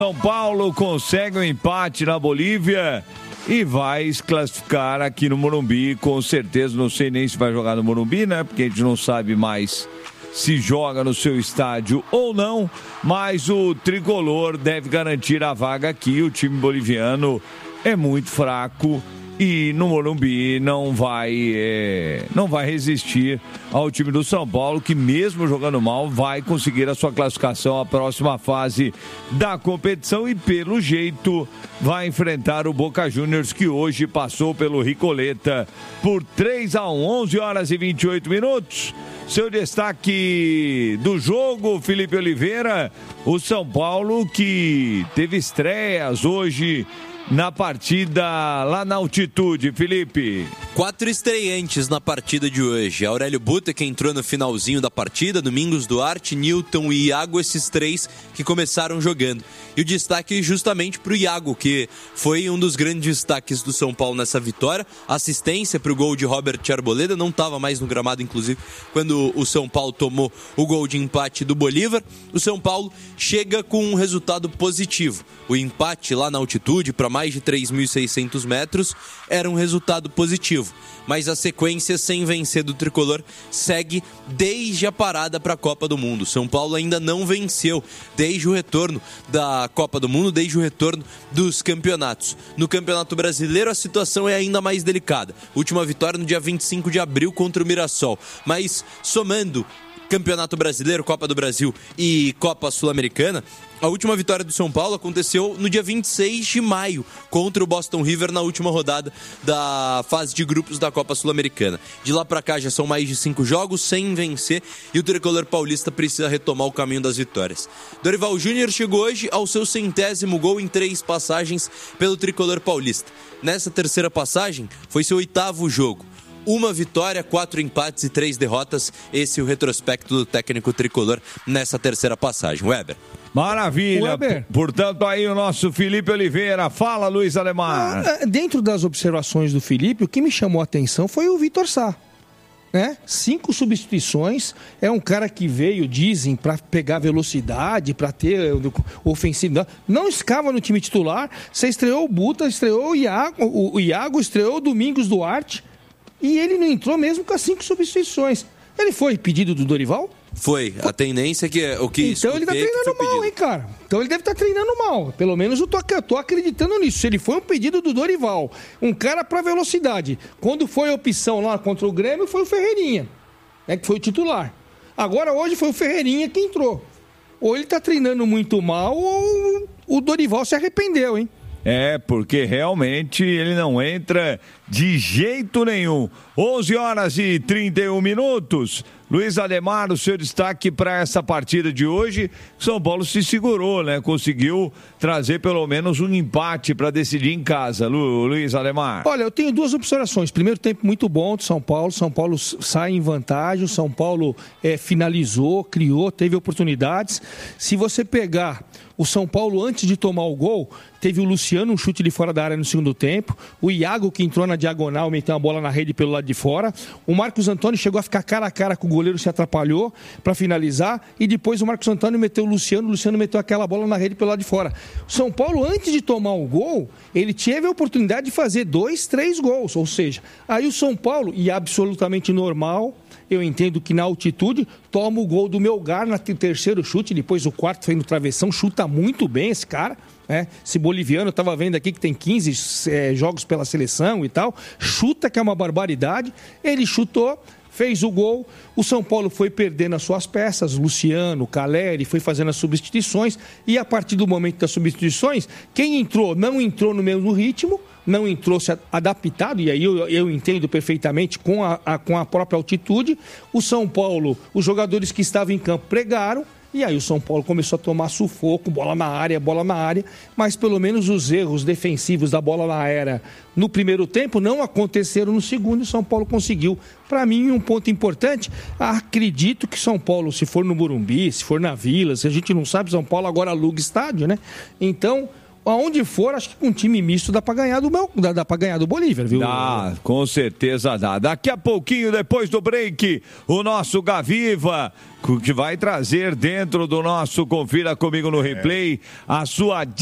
São Paulo consegue um empate na Bolívia e vai se classificar aqui no Morumbi, com certeza. Não sei nem se vai jogar no Morumbi, né? Porque a gente não sabe mais se joga no seu estádio ou não, mas o tricolor deve garantir a vaga aqui. O time boliviano é muito fraco e no Morumbi não vai resistir ao time do São Paulo, que mesmo jogando mal vai conseguir a sua classificação à próxima fase da competição e pelo jeito vai enfrentar o Boca Juniors, que hoje passou pelo Ricoleta por 3-1, 11 horas e 28 minutos. Seu destaque do jogo, Felipe Oliveira, o São Paulo que teve estreias hoje na partida lá na altitude, Felipe. 4 estreantes na partida de hoje. Aurélio Buta, que entrou no finalzinho da partida, Domingos Duarte, Newton e Iago, esses 3 que começaram jogando. E o destaque justamente para o Iago, que foi um dos grandes destaques do São Paulo nessa vitória. Assistência para o gol de Robert Arboleda, não estava mais no gramado, inclusive, quando o São Paulo tomou o gol de empate do Bolívar. O São Paulo chega com um resultado positivo. O empate lá na altitude, para mais de 3.600 metros, era um resultado positivo. Mas a sequência sem vencer do tricolor segue desde a parada para a Copa do Mundo. São Paulo ainda não venceu desde o retorno da Copa do Mundo, desde o retorno dos campeonatos. No Campeonato Brasileiro a situação é ainda mais delicada. Última vitória no dia 25 de abril contra o Mirassol. Mas somando Campeonato Brasileiro, Copa do Brasil e Copa Sul-Americana, a última vitória do São Paulo aconteceu no dia 26 de maio contra o Boston River na última rodada da fase de grupos da Copa Sul-Americana. De lá pra cá já são mais de 5 jogos sem vencer e o tricolor paulista precisa retomar o caminho das vitórias. Dorival Júnior chegou hoje ao seu 100º gol em 3 passagens pelo tricolor paulista. Nessa terceira passagem foi seu 8º jogo. 1 vitória, 4 empates e 3 derrotas. Esse é o retrospecto do técnico tricolor nessa terceira passagem. Weber. Maravilha. Weber. Portanto, aí o nosso Felipe Oliveira. Fala, Luiz Alemar. Dentro das observações do Felipe, o que me chamou a atenção foi o Vitor Sá. 5 substituições, é um cara que veio, dizem, para pegar velocidade, para ter ofensiva. Não escava no time titular. Você estreou o Buta, estreou o Iago, estreou o Domingos Duarte. E ele não entrou mesmo com as 5 substituições. Ele foi pedido do Dorival? Foi. A tendência é que o que então ele tá treinando mal, hein, cara? Então ele deve estar treinando mal. Pelo menos eu tô acreditando nisso. Se ele foi um pedido do Dorival, um cara para velocidade. Quando foi a opção lá contra o Grêmio, foi o Ferreirinha, que foi o titular. Agora hoje foi o Ferreirinha que entrou. Ou ele tá treinando muito mal, ou o Dorival se arrependeu, hein? Porque realmente ele não entra de jeito nenhum. 11 horas e 31 minutos. Luiz Ademar, o seu destaque para essa partida de hoje. São Paulo se segurou, né? Conseguiu trazer pelo menos um empate para decidir em casa. Luiz Ademar. Olha, eu tenho 2 observações. Primeiro tempo muito bom do São Paulo. São Paulo sai em vantagem. O São Paulo finalizou, criou, teve oportunidades. Se você pegar o São Paulo antes de tomar o gol, teve o Luciano, um chute de fora da área no segundo tempo. O Iago, que entrou na diagonal, meteu uma bola na rede pelo lado de fora. O Marcos Antônio chegou a ficar cara a cara com o goleiro, se atrapalhou para finalizar. E depois o Marcos Antônio meteu o Luciano meteu aquela bola na rede pelo lado de fora. O São Paulo, antes de tomar o gol, ele teve a oportunidade de fazer 2, 3 gols. Ou seja, aí o São Paulo, e absolutamente normal, eu entendo que na altitude, toma o gol do Melgar no terceiro chute, depois o quarto foi no travessão, chuta muito bem esse cara. Esse boliviano, eu estava vendo aqui que tem 15 jogos pela seleção e tal, chuta que é uma barbaridade, ele chutou, fez o gol, o São Paulo foi perdendo as suas peças, Luciano, Caleri, foi fazendo as substituições, e a partir do momento das substituições, quem entrou, não entrou no mesmo ritmo, não entrou se adaptado, e aí eu entendo perfeitamente com a própria altitude. O São Paulo, os jogadores que estavam em campo pregaram, e aí o São Paulo começou a tomar sufoco, bola na área, mas pelo menos os erros defensivos da bola na área no primeiro tempo não aconteceram no segundo, e o São Paulo conseguiu. Para mim, um ponto importante, acredito que São Paulo, se for no Morumbi, se for na Vila, se a gente não sabe, São Paulo agora aluga estádio, né? Então, aonde for, acho que com um time misto dá pra ganhar do Bolívar, viu? Dá, com certeza dá. Daqui a pouquinho, depois do break, o nosso Gaviva, que vai trazer dentro do nosso Confira Comigo no Replay a sua